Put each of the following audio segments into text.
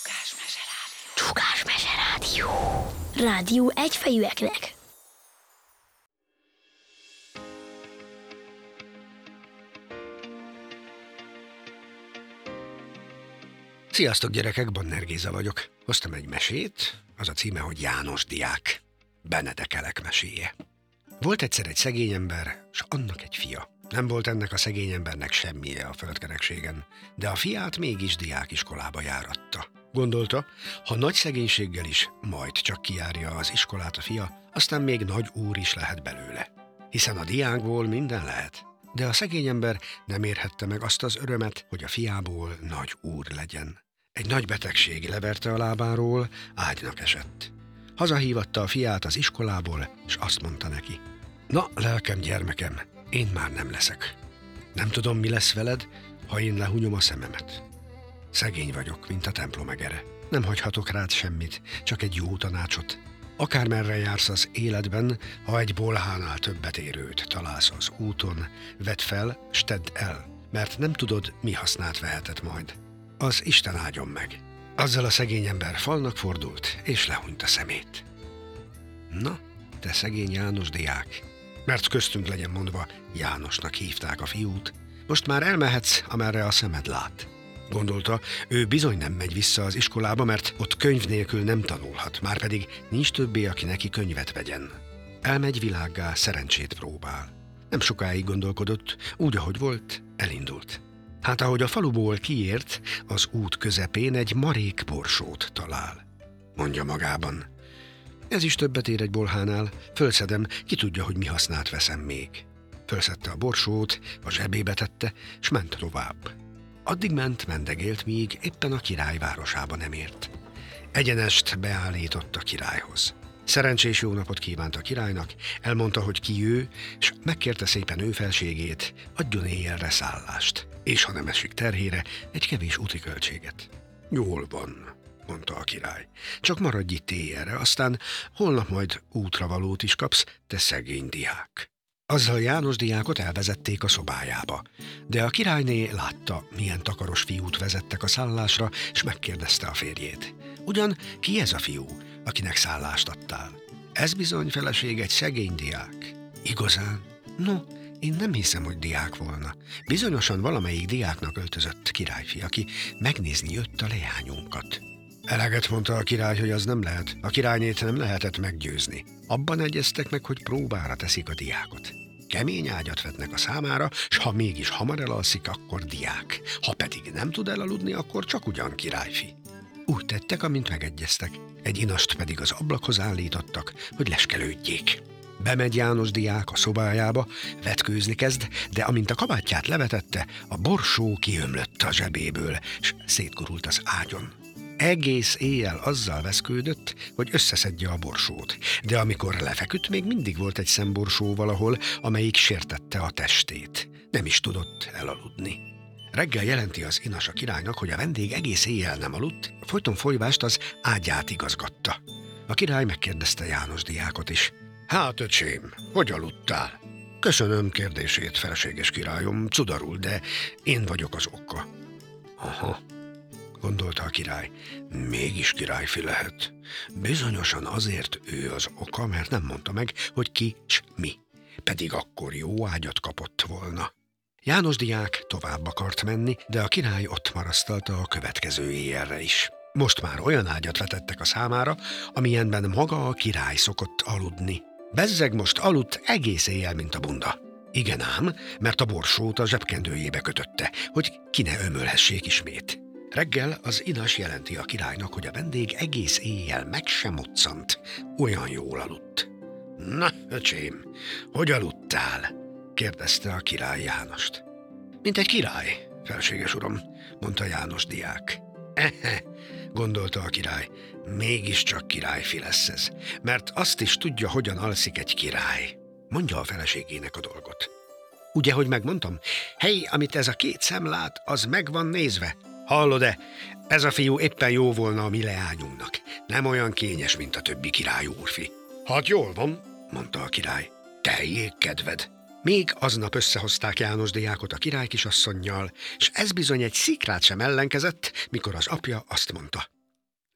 Csukásmese rádió. Rádió egyfejűeknek. Sziasztok gyerekek, Banner Géza vagyok. Hoztam egy mesét, az a címe, hogy János diák. Benedek Elek meséje. Volt egyszer egy szegény ember, s annak egy fia. Nem volt ennek a szegény embernek semmije a földkerekségen, de a fiát mégis diákiskolába járatta. Gondolta, ha nagy szegénységgel is majd csak kijárja az iskolát a fia, aztán még nagy úr is lehet belőle. Hiszen a diákból minden lehet. De a szegény ember nem érhette meg azt az örömet, hogy a fiából nagy úr legyen. Egy nagy betegség leverte a lábáról, ágynak esett. Hazahívatta a fiát az iskolából, és azt mondta neki: na, lelkem, gyermekem, én már nem leszek. Nem tudom, mi lesz veled, ha én lehunyom a szememet. Szegény vagyok, mint a templom egere. Nem hagyhatok rád semmit, csak egy jó tanácsot. Akármerre jársz az életben, ha egy bolhánál többet érőt találsz az úton, vedd fel, s tedd el, mert nem tudod, mi hasznát veheted majd. Az Isten áldjon meg. Azzal a szegény ember falnak fordult, és lehunyt a szemét. Na, te szegény János diák, mert köztünk legyen mondva, Jánosnak hívták a fiút, most már elmehetsz, amerre a szemed lát. Gondolta, ő bizony nem megy vissza az iskolába, mert ott könyv nélkül nem tanulhat, márpedig nincs többé, aki neki könyvet vegyen. Elmegy világgá, szerencsét próbál. Nem sokáig gondolkodott, úgy, ahogy volt, elindult. Hát ahogy a faluból kiért, az út közepén egy marék borsót talál. Mondja magában: ez is többet ér egy bolhánál, fölszedem, ki tudja, hogy mi hasznát veszem még. Fölszedte a borsót, a zsebébe tette, s ment tovább. Addig ment, mendegélt, míg éppen a király városába nem ért. Egyenest beállított a királyhoz. Szerencsés jó napot kívánt a királynak, elmondta, hogy ki ő, és megkérte szépen ő felségét, adjon éjjelre szállást, és ha nem esik terhére, egy kevés úti költséget. Jól van, mondta a király, csak maradj itt éjjelre, aztán holnap majd útravalót is kapsz, te szegény diák. Azzal János diákot elvezették a szobájába, de a királyné látta, milyen takaros fiút vezettek a szállásra, és megkérdezte a férjét: ugyan ki ez a fiú, akinek szállást adtál? Ez bizony, feleség, egy szegény diák. Igazán? No, én nem hiszem, hogy diák volna. Bizonyosan valamelyik diáknak öltözött királyfi, aki megnézni jött a leányunkat. Eleget mondta a király, hogy az nem lehet. A királynét nem lehetett meggyőzni. Abban egyeztek meg, hogy próbára teszik a diákot. Kemény ágyat vetnek a számára, s ha mégis hamar elalszik, akkor diák. Ha pedig nem tud elaludni, akkor csak ugyan királyfi. Úgy tettek, amint megegyeztek. Egy inast pedig az ablakhoz állítottak, hogy leskelődjék. Bemegy János diák a szobájába, vetkőzni kezd, de amint a kabátját levetette, a borsó kiömlött a zsebéből, s szétgurult az ágyon. Egész éjjel azzal veszkődött, hogy összeszedje a borsót, de amikor lefeküdt, még mindig volt egy szemborsó valahol, amelyik sértette a testét. Nem is tudott elaludni. Reggel jelenti az inas a királynak, hogy a vendég egész éjjel nem aludt, folyton folyvást az ágyát igazgatta. A király megkérdezte János diákot is: hát, öcsém, hogy aludtál? Köszönöm kérdését, felséges királyom, cudarul, de én vagyok az oka. Aha, gondolta a király, mégis királyfi lehet. Bizonyosan azért ő az oka, mert nem mondta meg, hogy ki s mi. Pedig akkor jó ágyat kapott volna. János diák tovább akart menni, de a király ott marasztalta a következő éjjelre is. Most már olyan ágyat vetettek a számára, amilyenben maga a király szokott aludni. Bezzeg most aludt egész éjjel, mint a bunda. Igen ám, mert a borsót a zsebkendőjébe kötötte, hogy ki ne ömölhessék ismét. Reggel az inas jelenti a királynak, hogy a vendég egész éjjel meg sem moccant, olyan jól aludt. Na, öcsém, hogy aludtál? Kérdezte a király Jánost. Mint egy király, felséges uram, mondta János diák. Gondolta a király, mégiscsak királyfi lesz ez, mert azt is tudja, hogyan alszik egy király. Mondja a feleségének a dolgot. Ugye, hogy megmondtam? Hey, amit ez a két szem lát, az meg van nézve. Hallod-e? Ez a fiú éppen jó volna a mi leányunknak. Nem olyan kényes, mint a többi király úrfi. Hát jól van, mondta a király. Teljék kedved. Még aznap összehozták János diákot a király kisasszonnyal, s ez bizony egy szikrát sem ellenkezett, mikor az apja azt mondta: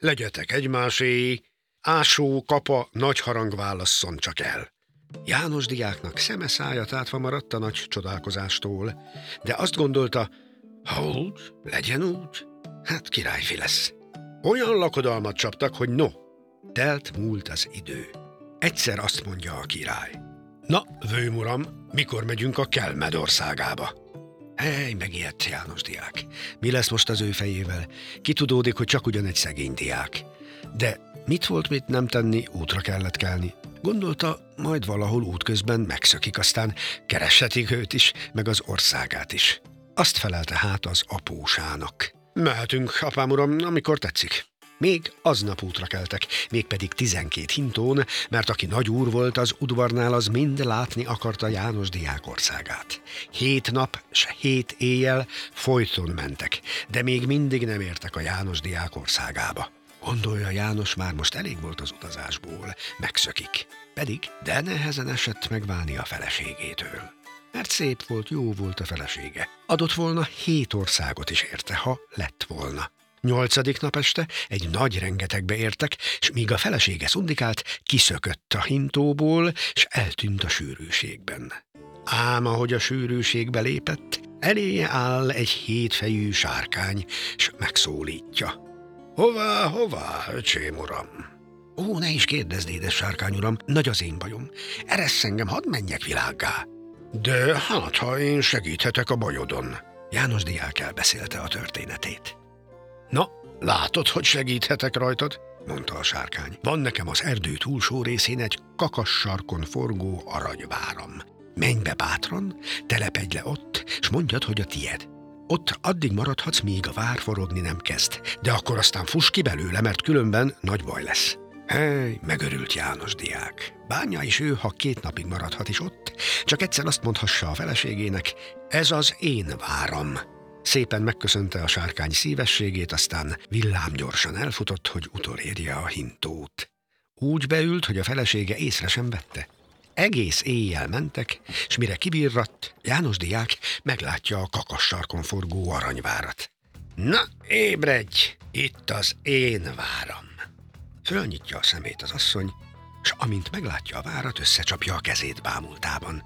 legyetek egymásé, ásó, kapa, nagy harang válasszon csak el. János diáknak szeme szája tátva maradt a nagy csodálkozástól, de azt gondolta, ha úgy, legyen úgy, hát királyfi lesz. Olyan lakodalmat csaptak, hogy no, telt múlt az idő. Egyszer azt mondja a király, na, vőmuram, mikor megyünk a Kelmed országába? Hely, megijedt János diák. Mi lesz most az ő fejével? Kitudódik, hogy csak ugyan egy szegény diák. De mit volt mit nem tenni, útra kellett kelni. Gondolta, majd valahol útközben megszökik, aztán kereshetik őt is, meg az országát is. Azt felelte hát az apósának. Mehetünk, apám uram, amikor tetszik. Még aznap útra keltek, mégpedig 12 hintón, mert aki nagy úr volt az udvarnál, az mind látni akarta János diák országát. 7 nap s 7 éjjel folyton mentek, de még mindig nem értek a János diák országába. Gondolja János, már most elég volt az utazásból, megszökik. Pedig de nehezen esett megválni a feleségétől. Mert szép volt, jó volt a felesége. Adott volna 7 országot is érte, ha lett volna. 8. nap este egy nagy rengetegbe értek, s míg a felesége szundikált, kiszökött a hintóból, s eltűnt a sűrűségben. Ám ahogy a sűrűségbe lépett, eléje áll egy 7 fejű sárkány, s megszólítja. Hová, hová, öcsém uram? Ó, ne is kérdezd, édes sárkány uram, nagy az én bajom. Eressz engem, hadd menjek világgá. De hát, ha én segíthetek a bajodon. János diák elbeszélte a történetét. Na, látod, hogy segíthetek rajtad? Mondta a sárkány. Van nekem az erdő túlsó részén egy kakassarkon forgó aranyváram. Menj be bátran, telepedj le ott, s mondjad, hogy a tied. Ott addig maradhatsz, míg a vár forogni nem kezd, de akkor aztán fuss ki belőle, mert különben nagy baj lesz. Hely, megörült János diák. Bánja is ő, ha 2 napig maradhat is ott, csak egyszer azt mondhassa a feleségének, ez az én váram. Szépen megköszönte a sárkány szívességét, aztán villámgyorsan elfutott, hogy utolérje a hintót. Úgy beült, hogy a felesége észre sem vette. Egész éjjel mentek, s mire kibirradt, János diák meglátja a kakassarkon forgó aranyvárat. Na, ébredj! Itt az én váram! Fölnyitja a szemét az asszony, s amint meglátja a várat, összecsapja a kezét bámultában.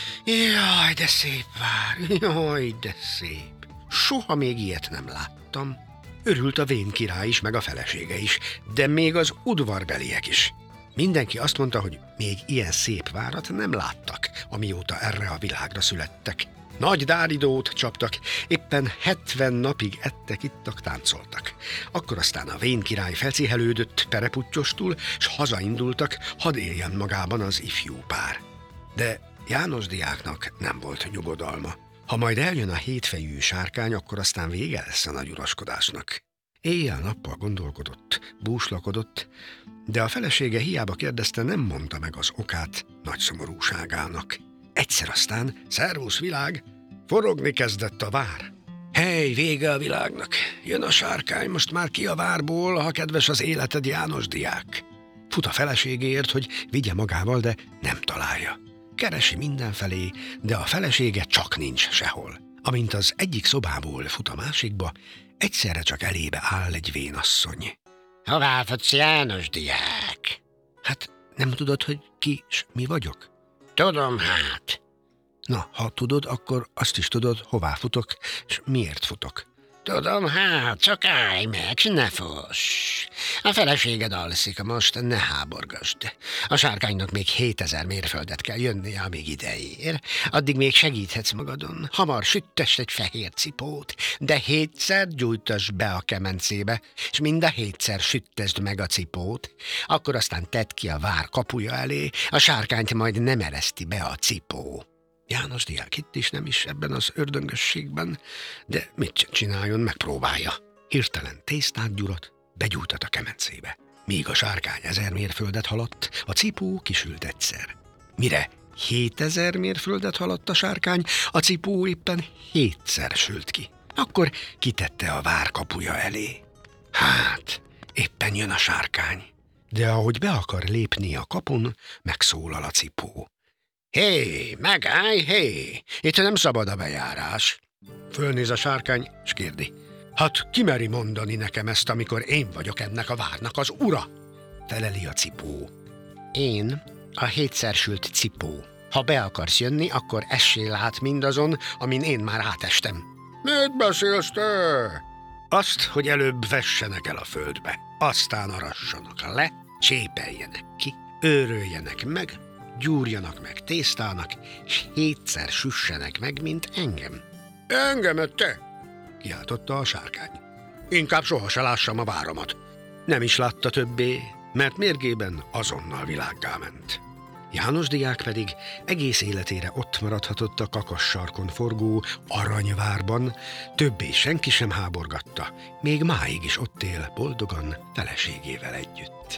Jaj, de szép vár! Jaj, de szép! Soha még ilyet nem láttam. Örült a vén király is, meg a felesége is, de még az udvarbeliek is. Mindenki azt mondta, hogy még ilyen szép várat nem láttak, amióta erre a világra születtek. Nagy dáridót csaptak, éppen 70 napig ettek, ittak, táncoltak. Akkor aztán a vén király felcihelődött pereputyostul, s hazaindultak, hadd éljen magában az ifjú pár. De János diáknak nem volt nyugodalma. Ha majd eljön a 7 fejű sárkány, akkor aztán vége lesz a nagy uraskodásnak. Éjjel-nappal gondolkodott, búslakodott, de a felesége hiába kérdezte, nem mondta meg az okát nagy szomorúságának. Egyszer aztán, szervusz világ, forogni kezdett a vár. Hely, vége a világnak, jön a sárkány, most már ki a várból, ha kedves az életed, János diák. Fut a feleségéért, hogy vigye magával, de nem találja. Keresi mindenfelé, de a felesége csak nincs sehol. Amint az egyik szobából fut a másikba, egyszerre csak elébe áll egy vénasszony. Hová futsz, János diák? Hát nem tudod, hogy ki s mi vagyok? Tudom hát. Na, ha tudod, akkor azt is tudod, hová futok, és miért futok. Tudom hát, csak állj meg, s ne fuss. A feleséged alszik most, ne háborgasd. A sárkánynak még 7000 mérföldet kell jönnie, amíg ideér. Addig még segíthetsz magadon. Hamar süttest egy fehér cipót, de 7-szer gyújtasd be a kemencébe, és mind a 7-szer süttesd meg a cipót. Akkor aztán tedd ki a vár kapuja elé, a sárkányt majd nem ereszti be a cipó. János diák itt is, nem is ebben az ördöngösségben, de mit csináljon, megpróbálja. Hirtelen tésztát gyurat, begyújtat a kemencébe. Míg a sárkány 1000 mérföldet haladt, a cipó kisült egyszer. Mire 7000 mérföldet haladt a sárkány, a cipó éppen 7-szer sült ki. Akkor kitette a vár kapuja elé. Hát, éppen jön a sárkány, de ahogy be akar lépni a kapun, megszólal a cipó. Hé, megállj, hé! Itt nem szabad a bejárás. Fölnéz a sárkány, s kérdi. Hát ki meri mondani nekem ezt, amikor én vagyok ennek a várnak az ura? Feleli a cipó. Én a 7-szer sült cipó. Ha be akarsz jönni, akkor essél át mindazon, amin én már átestem. Mit beszélsz te? Azt, hogy előbb vessenek el a földbe, aztán arassanak le, csépeljenek ki, őröljenek meg, gyúrjanak meg tésztának, s 7-szer süssenek meg, mint engem. Engemet te? Kiáltotta a sárkány. Inkább soha se lássam a váromat. Nem is látta többé, mert mérgében azonnal világgá ment. János diák pedig egész életére ott maradhatott a kakassarkon forgó Aranyvárban, többé senki sem háborgatta, még máig is ott él boldogan feleségével együtt.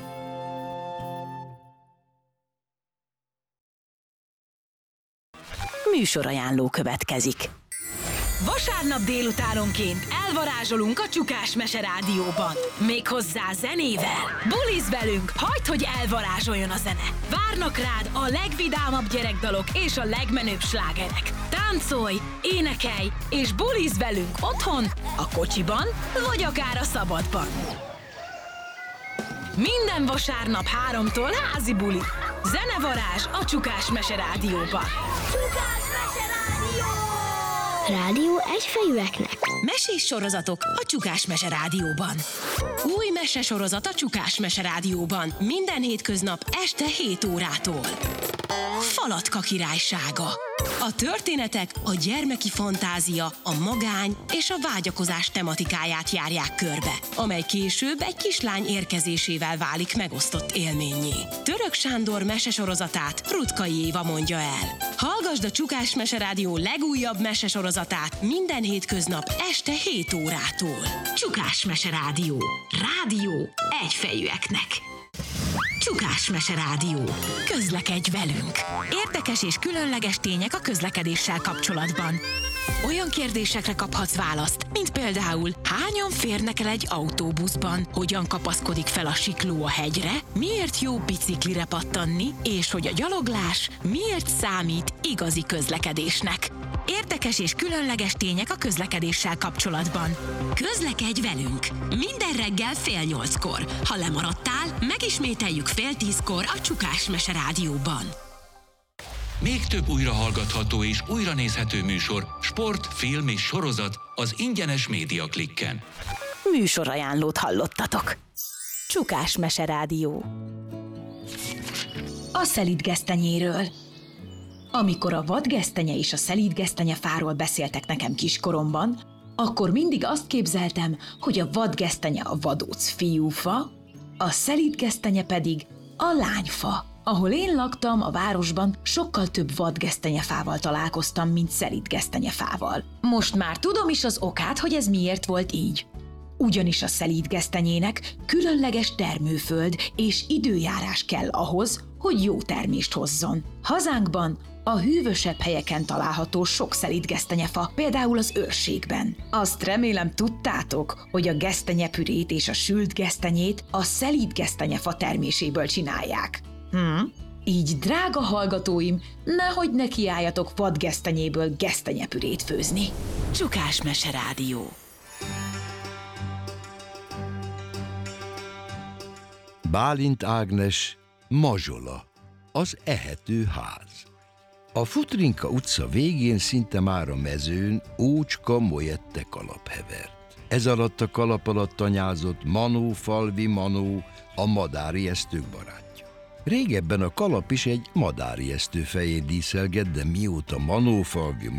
Műsorajánló következik. Vasárnap délutánonként elvarázsolunk a Csukás Mese Rádióban. Méghozzá zenével. Bulizz velünk, hagyd, hogy elvarázsoljon a zene. Várnak rád a legvidámabb gyerekdalok és a legmenőbb slágerek. Táncolj, énekelj és bulizz velünk otthon, a kocsiban vagy akár a szabadban. Minden vasárnap 3-tól házi buli. Zenevarázs a Csukás Mese Rádióban. Csukás Mese Rádió! Rádió egyfejűeknek. Mesés sorozatok a Csukás Mese Rádióban. Új mesesorozat a Csukás Mese Rádióban. Minden hétköznap este 7 órától. Falatka királysága. A történetek a gyermeki fantázia, a magány és a vágyakozás tematikáját járják körbe, amely később egy kislány érkezésével válik megosztott élménnyé. Török Sándor mesesorozatát Rutkai Éva mondja el. Hallgasd a Csukás Mese Rádió legújabb mesesorozatát minden hétköznap este 7 órától. Csukás Mese Rádió. Rádió egyfejűeknek. Csukás Mese Rádió. Közlekedj velünk! Érdekes és különleges tények a közlekedéssel kapcsolatban. Olyan kérdésekre kaphatsz választ, mint például hányan férnek el egy autóbuszban, hogyan kapaszkodik fel a sikló a hegyre, miért jó biciklire pattanni, és hogy a gyaloglás miért számít igazi közlekedésnek. Érdekes és különleges tények a közlekedéssel kapcsolatban. Közlekedj velünk! Minden reggel 7:30-kor. Ha lemaradtál, megismételjük 9:30-kor a Csukás Mese Rádióban. Még több újrahallgatható és újranézhető műsor, sport, film és sorozat az ingyenes Média Klikken. Műsorajánlót hallottatok. Csukás Mese Rádió. A szelídgesztenyéről. Amikor a vadgesztenye és a szelídgesztenyefáról beszéltek nekem kiskoromban, akkor mindig azt képzeltem, hogy a vadgesztenye a vadóc fiúfa, a szelídgesztenye pedig a lányfa. Ahol én laktam, a városban sokkal több vadgesztenyefával találkoztam, mint szelídgesztenyefával. Most már tudom is az okát, hogy ez miért volt így. Ugyanis a szelídgesztenyének különleges termőföld és időjárás kell ahhoz, hogy jó termést hozzon. Hazánkban a hűvösebb helyeken található sok szelídgesztenyefa, például az őrségben. Azt remélem tudtátok, hogy a gesztenyepürét és a sült gesztenyét a szelídgesztenyefa terméséből csinálják. Így, drága hallgatóim, nehogy nekiálljatok vadgesztenyéből gesztenyepürét főzni. Csukás Mese Rádió. Bálint Ágnes, Mazsola, az ehető ház. A Futrinka utca végén szinte már a mezőn ócska molyette kalap hevert. Ez alatt a kalap alatt tanyázott Manó falvi Manó, a madárijesztők barátja. Régebben a kalap is egy madárijesztő fején díszelgett, de mióta Manó falvi